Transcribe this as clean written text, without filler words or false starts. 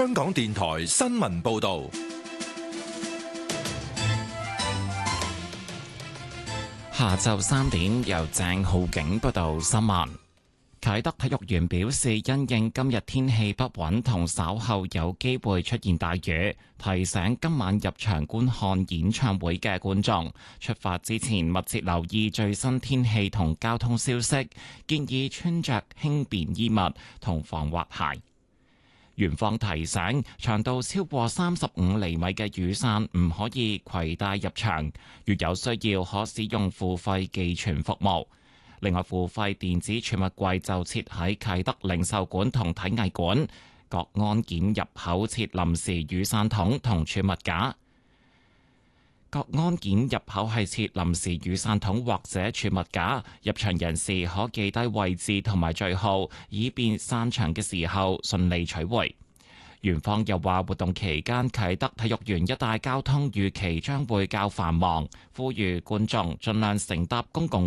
香港電台新聞報道。 下晝3點，由鄭浩景報道新聞。啟德體育園表示，因應今日天氣不穩同稍後有機會出現大雨，提醒今晚入場觀看演唱會嘅觀眾，出發之前密切留意最新天氣同交通消息，建議穿着輕便衣物同防滑鞋。園方提醒，長度超過35厘米嘅雨傘唔可以攜帶入場，如有需要可使用付費寄存服務。另外，付費電子儲物櫃就設喺啟德零售館同體藝館，各安檢入口設臨時雨傘筒同儲物架。各安檢入口係設臨時雨傘筒或者儲物架，入場人士可記低位置同埋序號，以便散場嘅時候順利取回。園方又話，活動期間啟德體育園一帶交通預期將會較繁忙，呼籲觀眾盡量乘搭公共